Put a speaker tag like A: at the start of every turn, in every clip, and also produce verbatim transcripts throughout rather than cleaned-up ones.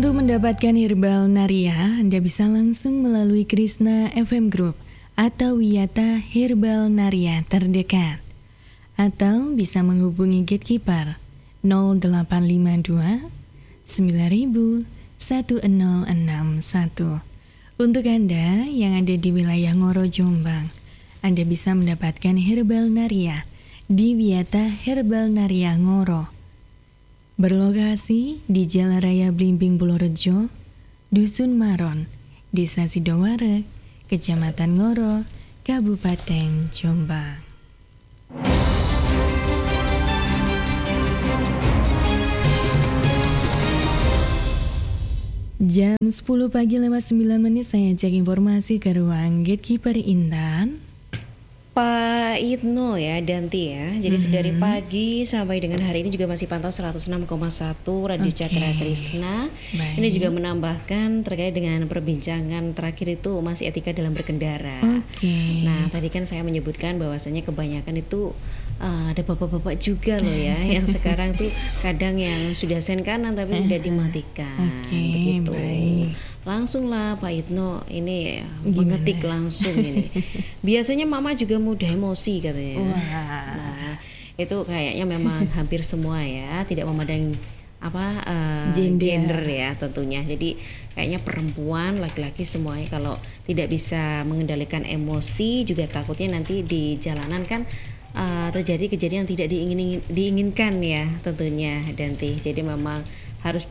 A: Untuk mendapatkan Herbal Naria, Anda bisa langsung melalui Krishna F M Group atau Wiyata Herbal Naria terdekat. Atau bisa menghubungi Gatekeeper nol delapan lima dua sembilan satu nol enam satu. Untuk Anda yang ada di wilayah Ngoro Jombang, Anda bisa mendapatkan Herbal Naria di Wiyata Herbal Naria Ngoro. Berlokasi di Jalan Raya Blimbing Purworejo, Dusun Maron, Desa Sidoarek, Kecamatan Ngoro, Kabupaten Jombang. Jam sepuluh pagi lewat sembilan menit, saya cek informasi ke ruang Gatekeeper Intan.
B: Pak Itno ya, Danti ya. Jadi mm-hmm. sedari pagi sampai dengan hari ini juga masih pantau seratus enam koma satu Radio okay. Cakra Krishna. Baik. Ini juga menambahkan terkait dengan perbincangan terakhir itu masih etika dalam berkendara.
A: Okay.
B: Nah, tadi kan saya menyebutkan bahwasanya kebanyakan itu uh, ada bapak-bapak juga loh ya yang sekarang tuh kadang yang sudah sen kanan tapi sudah dimatikan.
A: Okay,
B: begitu.
A: Baik.
B: Langsung lah Pak Itno ini mengetik langsung ini. Biasanya mama juga mudah emosi katanya.
A: Wah.
B: Nah, itu kayaknya memang hampir semua ya, tidak memandang apa uh, gender. gender ya tentunya. Jadi kayaknya perempuan, laki-laki semuanya kalau tidak bisa mengendalikan emosi juga takutnya nanti di jalanan kan uh, terjadi kejadian yang tidak diingin, diinginkan ya tentunya Danti. Jadi memang harus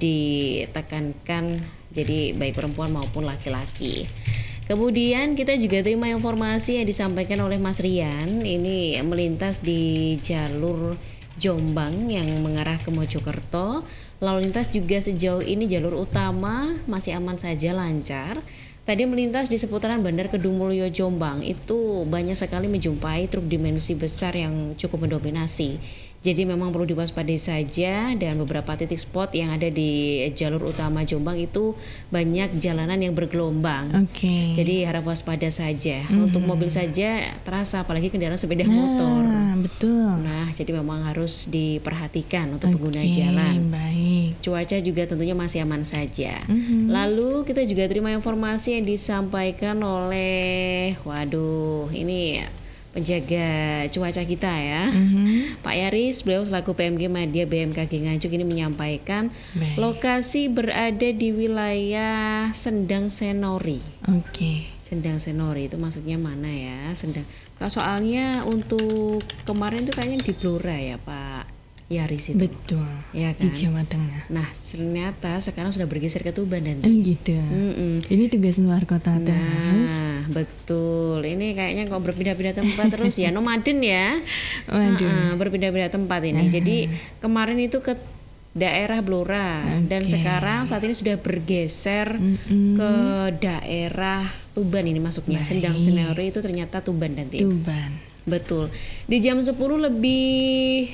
B: ditekankan, jadi baik perempuan maupun laki-laki. Kemudian kita juga terima informasi yang disampaikan oleh Mas Rian. Ini melintas di jalur Jombang yang mengarah ke Mojokerto. Lalu lintas juga sejauh ini jalur utama masih aman saja, lancar. Tadi melintas di seputaran Bandar Kedung Mulyo Jombang itu banyak sekali menjumpai truk dimensi besar yang cukup mendominasi. Jadi memang perlu diwaspadai saja, dan beberapa titik spot yang ada di jalur utama Jombang itu banyak jalanan yang bergelombang.
A: Oke. Okay.
B: Jadi harap waspada saja.
A: Mm-hmm.
B: Untuk mobil saja terasa, apalagi kendaraan sepeda
A: nah,
B: motor.
A: Betul.
B: Nah, jadi memang harus diperhatikan untuk
A: okay,
B: pengguna jalan.
A: Baik.
B: Cuaca juga tentunya masih aman saja.
A: Mm-hmm.
B: Lalu kita juga terima informasi yang disampaikan oleh, waduh, ini penjaga cuaca kita ya, mm-hmm. Pak Yaris, beliau selaku P M G Media B M K G Nganjuk ini menyampaikan baik. Lokasi berada di wilayah Sendang Senori.
A: Oke. Okay.
B: Sendang Senori itu maksudnya mana ya? Sendang. Soalnya untuk kemarin itu kayaknya di Blora ya Pak Yaris itu.
A: Betul.
B: Ya kan?
A: Di Jawa Tengah.
B: Nah, ternyata sekarang sudah bergeser ke Tuban dan
A: oh, gitu. Mm-mm. Ini tugas luar kota
B: nah,
A: terus.
B: Betul. Ini kayaknya kok berpindah-pindah tempat terus ya, nomaden ya.
A: Waduh.
B: Uh-uh, berpindah-pindah tempat ini. Uh-huh. Jadi kemarin itu ke daerah Blora, okay. dan sekarang saat ini sudah bergeser Mm-mm. ke daerah Tuban ini masuknya. Baik. Sendang Senori itu ternyata Tuban dan
A: Tuban.
B: Betul. Di jam sepuluh lebih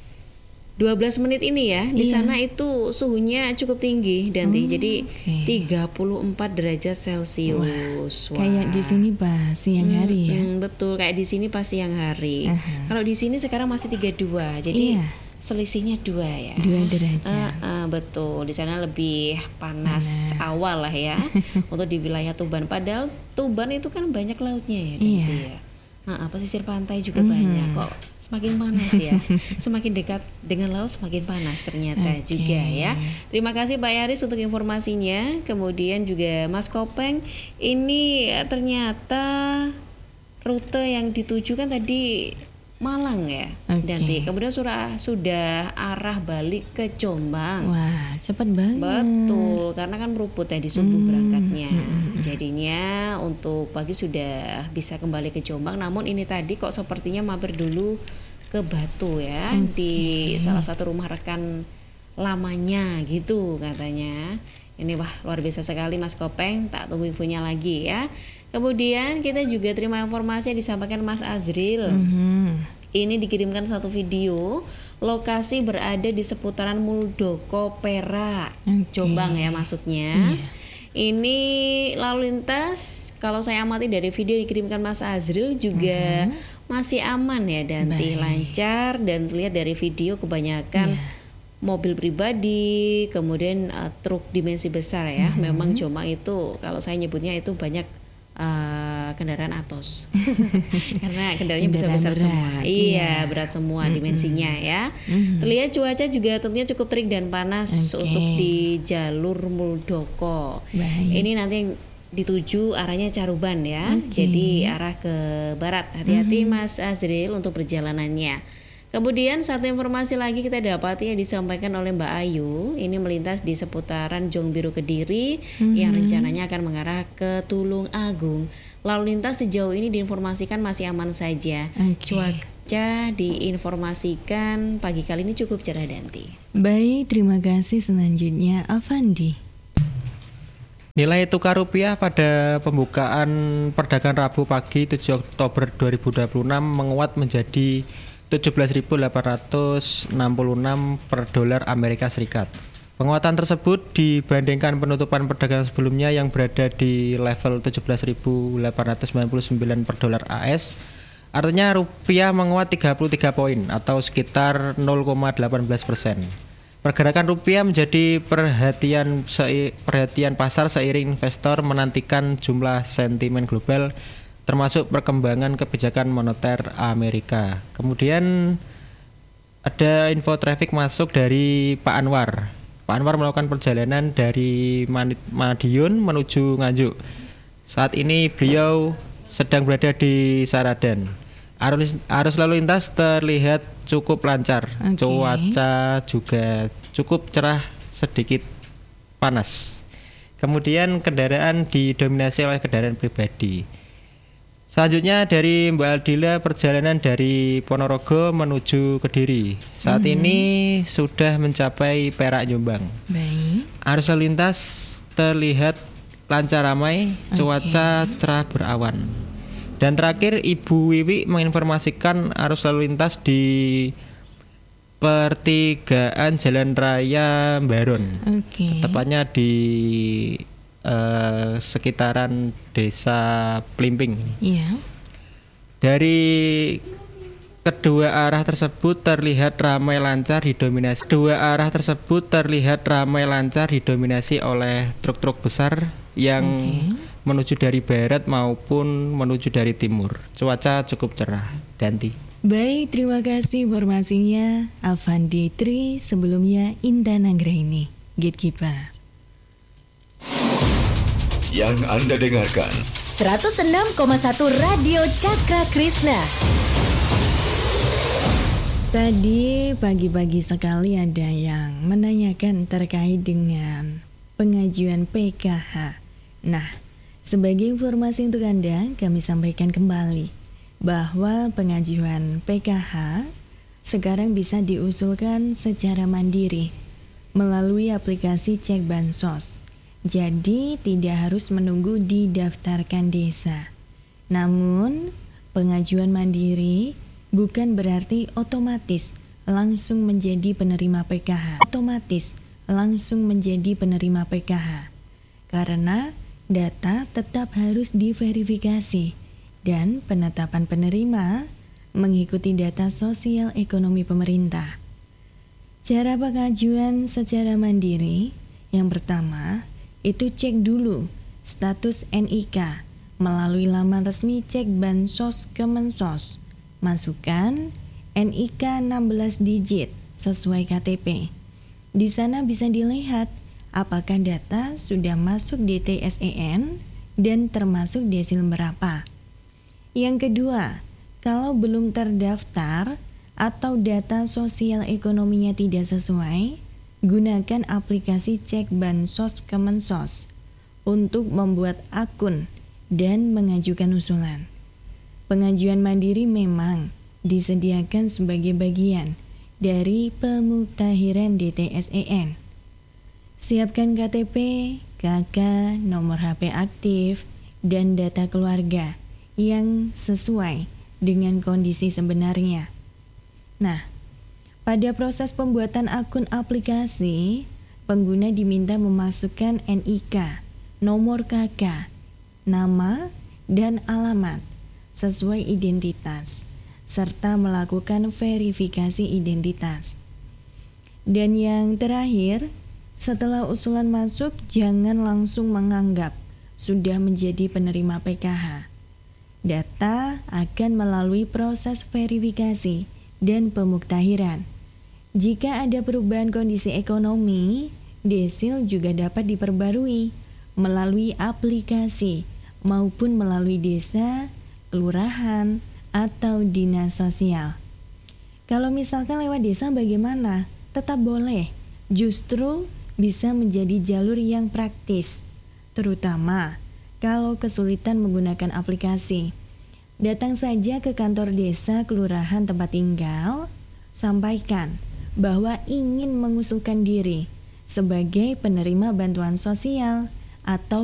B: dua belas menit ini ya, di iya. sana itu suhunya cukup tinggi Danti. Oh, jadi okay. tiga puluh empat derajat Celcius.
A: Wah, kayak di sini pas siang hari hmm, ya.
B: Hmm, betul, kayak di sini pas siang hari.
A: Uh-huh.
B: Kalau di sini sekarang masih tiga puluh dua. Jadi
A: iya.
B: selisihnya dua ya.
A: Dua derajat.
B: Uh, uh, betul. Di sana lebih panas, panas. awal lah ya untuk di wilayah Tuban. Padahal Tuban itu kan banyak lautnya ya Danti
A: iya.
B: ya. Nah, pesisir pantai juga
A: mm-hmm.
B: banyak kok. Semakin panas ya. Semakin dekat dengan laut semakin panas ternyata okay. juga ya. Terima kasih Pak Yaris untuk informasinya. Kemudian juga Mas Kopeng, ini ternyata rute yang dituju kan tadi Malang ya,
A: okay.
B: Danti. Kemudian sudah sudah arah balik ke Jombang.
A: Wah, cepat banget.
B: Betul, karena kan meruput ya di subuh hmm. berangkatnya.
A: Hmm.
B: Jadinya untuk pagi sudah bisa kembali ke Jombang. Namun ini tadi kok sepertinya mampir dulu ke Batu ya, okay. di salah satu rumah rekan lamanya gitu katanya. Ini wah luar biasa sekali Mas Kopeng, tak tunggu infonya lagi ya. Kemudian kita juga terima informasi yang disampaikan Mas Azril. Mm-hmm. Ini dikirimkan satu video, lokasi berada di seputaran Muldoko Perak, okay. Jombang ya maksudnya. Yeah. Ini lalu lintas, kalau saya amati dari video dikirimkan Mas Azril juga mm-hmm. masih aman ya Danti, lancar, dan terlihat dari video kebanyakan yeah. mobil pribadi, kemudian uh, truk dimensi besar ya. Mm-hmm. Memang Jombang itu kalau saya nyebutnya itu banyak uh, kendaraan Atos. Karena kendaraannya besar-besar semua. Iya, berat semua mm-hmm. dimensinya ya. Mm-hmm. Terlihat cuaca juga tentunya cukup terik dan panas okay. untuk di jalur Muldoko. Baik. Ini nanti yang dituju arahnya Caruban ya. Okay. Jadi arah ke barat. Hati-hati mm-hmm. Mas Azril untuk perjalanannya. Kemudian satu informasi lagi kita dapati yang disampaikan oleh Mbak Ayu, ini melintas di seputaran Jong Biru Kediri mm-hmm. yang rencananya akan mengarah ke Tulung Agung. Lalu lintas sejauh ini diinformasikan masih aman saja. Okay. Cuaca diinformasikan pagi kali ini cukup cerah Danti.
A: Baik, terima kasih. Selanjutnya Avandi.
C: Nilai tukar rupiah pada pembukaan perdagangan Rabu pagi tujuh Oktober dua ribu dua puluh enam menguat menjadi tujuh belas ribu delapan ratus enam puluh enam per dolar Amerika Serikat. Penguatan tersebut dibandingkan penutupan perdagangan sebelumnya yang berada di level tujuh belas ribu delapan ratus sembilan puluh sembilan per dolar A S. Artinya rupiah menguat tiga puluh tiga poin atau sekitar nol koma satu delapan persen. Pergerakan rupiah menjadi perhatian se- perhatian pasar seiring investor menantikan jumlah sentimen global termasuk perkembangan kebijakan moneter Amerika. Kemudian ada info traffic masuk dari Pak Anwar. Pak Anwar melakukan perjalanan dari Madiun menuju Nganjuk. Saat ini beliau sedang berada di Saradan. Arus, arus lalu lintas terlihat cukup lancar. Okay. Cuaca juga cukup cerah, sedikit panas. Kemudian kendaraan didominasi oleh kendaraan pribadi. Selanjutnya dari Mbak Aldila, perjalanan dari Ponorogo menuju Kediri. Saat mm-hmm. ini sudah mencapai Perak Jombang.
A: Baik.
C: Arus lalu lintas terlihat lancar ramai, cuaca okay. cerah berawan. Dan terakhir Ibu Wiwi menginformasikan arus lalu lintas di pertigaan Jalan Raya Baron. Okay. Tepatnya di Uh, sekitaran desa Plimping.
A: Iya.
C: Dari kedua arah tersebut terlihat ramai lancar didominasi. Kedua arah tersebut terlihat ramai lancar didominasi oleh truk-truk besar yang okay. menuju dari barat maupun menuju dari timur. Cuaca cukup cerah. Danti.
A: Baik, terima kasih informasinya Avandi Tri. Sebelumnya Intan Anggraini, Gatekeeper.
D: Yang Anda dengarkan
E: seratus enam koma satu Radio Cakra Krishna.
A: Tadi pagi-pagi sekali ada yang menanyakan terkait dengan pengajuan P K H. Nah, sebagai informasi untuk Anda, kami sampaikan kembali bahwa pengajuan P K H sekarang bisa diusulkan secara mandiri melalui aplikasi Cek Bansos. Jadi tidak harus menunggu didaftarkan desa. Namun pengajuan mandiri bukan berarti otomatis langsung menjadi penerima P K H. Otomatis langsung menjadi penerima P K H. Karena data tetap harus diverifikasi dan penetapan penerima mengikuti data sosial ekonomi pemerintah. Cara pengajuan secara mandiri yang pertama itu cek dulu status N I K melalui laman resmi Cek Bansos Kemensos. Masukkan N I K enam belas digit sesuai K T P. Di sana bisa dilihat apakah data sudah masuk D T S E N dan termasuk desil berapa. Yang kedua, kalau belum terdaftar atau data sosial ekonominya tidak sesuai, gunakan aplikasi Cek Bansos Kemensos untuk membuat akun dan mengajukan usulan. Pengajuan mandiri memang disediakan sebagai bagian dari pemuktahiran D T S E N. Siapkan K T P, K K, nomor H P aktif, dan data keluarga yang sesuai dengan kondisi sebenarnya. Nah, pada proses pembuatan akun aplikasi, pengguna diminta memasukkan N I K, nomor K K, nama, dan alamat sesuai identitas, serta melakukan verifikasi identitas. Dan yang terakhir, setelah usulan masuk, jangan langsung menganggap sudah menjadi penerima P K H. Data akan melalui proses verifikasi dan pemuktahiran. Jika ada perubahan kondisi ekonomi, desil juga dapat diperbarui melalui aplikasi maupun melalui desa, kelurahan, atau dinas sosial. Kalau misalkan lewat desa bagaimana? Tetap boleh, justru bisa menjadi jalur yang praktis, terutama kalau kesulitan menggunakan aplikasi. Datang saja ke kantor desa kelurahan tempat tinggal, sampaikan bahwa ingin mengusulkan diri sebagai penerima bantuan sosial atau